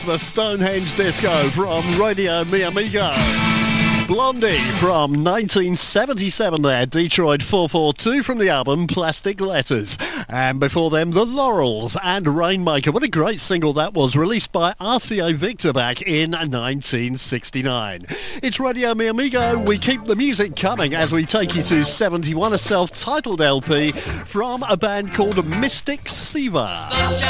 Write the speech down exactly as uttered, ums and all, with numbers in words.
Yes, the Stonehenge Disco from Radio Mi Amigo. Blondie from nineteen seventy-seven there, Detroit four four two from the album Plastic Letters. And before them, The Laurels and Rainmaker. What a great single that was, released by R C A Victor back in nineteen sixty-nine. It's Radio Mi Amigo. We keep the music coming as we take you to seventy-one, a self-titled L P from a band called Mystic Siva.